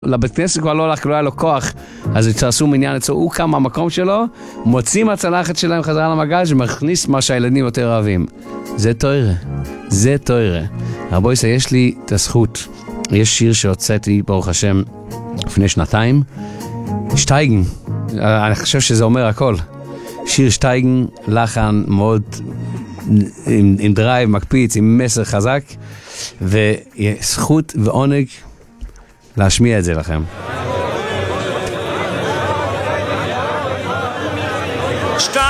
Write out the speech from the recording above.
לבית כנסת כבר לא הלך, לא היה לו כוח, אז יצרסו מניין אצלו, הוא קם מהמקום שלו, מוציא מהצלחת שלהם חזרה למעגל, שמכניס מה שהילדים יותר אוהבים. זה תוירה, זה תוירה. רבו ישראל, יש לי את הזכות, יש שיר שהוצאתי, ברוך השם, לפני 2 שטייגן, אני חושב שזה אומר הכל. שיר שטייגן, לחן מאוד, עם דרייב, מקפיץ, עם מסר חזק, וזכות ועונג להשמיע את זה לכם.